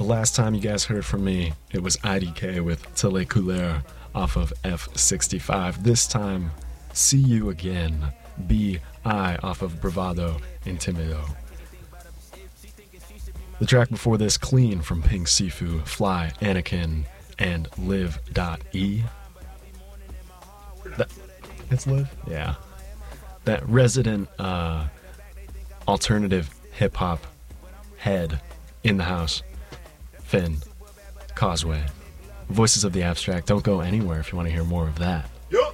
The last time you guys heard from me, it was IDK with Télécouleur off of F65. This time, See You Again, B.I. off of Bravado Intimido. The track before this, Clean from Pink Sifu, Fly, Anakin, and Live.E. It's Live? Yeah. That resident alternative hip-hop head in the house, Finn, Causeway. Voices of the Abstract. Don't go anywhere if you want to hear more of that. Yup.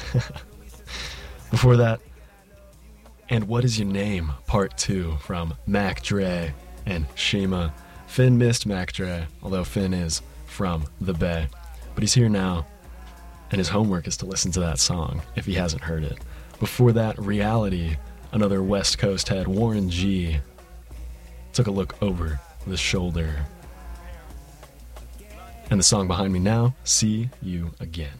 Before that, And What Is Your Name? Part 2 from Mac Dre and Shima. Finn missed Mac Dre, although Finn is from the Bay. But he's here now, and his homework is to listen to that song if he hasn't heard it. Before that, Reality, another West Coast head, Warren G, took a look over the shoulder. And the song behind me now, See You Again.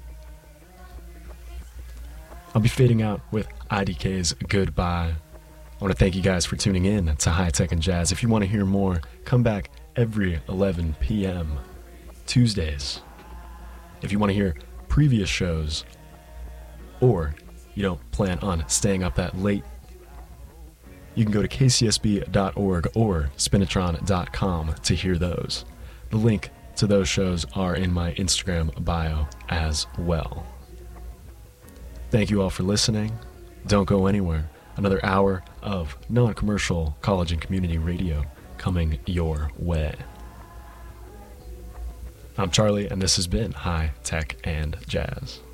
I'll be fading out with IDK's Goodbye. I want to thank you guys for tuning in to High Tech and Jazz. If you want to hear more, come back every 11 p.m. Tuesdays. If you want to hear previous shows, or you don't plan on staying up that late, you can go to kcsb.org or spinatron.com to hear those. The link to those shows are in my Instagram bio as well. Thank you all for listening. Don't go anywhere. Another hour of non-commercial college and community radio coming your way. I'm Charlie, and this has been High Tech and Jazz.